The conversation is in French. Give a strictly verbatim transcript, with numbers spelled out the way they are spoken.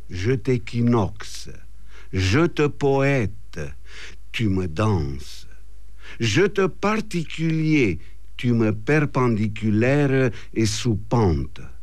je t'équinoxe, je te poète, tu me danses. Je te particulier, tu me perpendiculaire et sous pente.